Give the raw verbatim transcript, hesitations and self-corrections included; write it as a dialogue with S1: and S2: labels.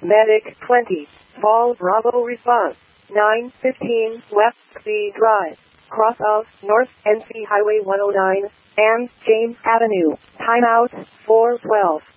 S1: Medic twenty. Vol Bravo response. nine fifteen West C Drive. Cross of North N C Highway one oh nine and James Avenue. Timeout four twelve.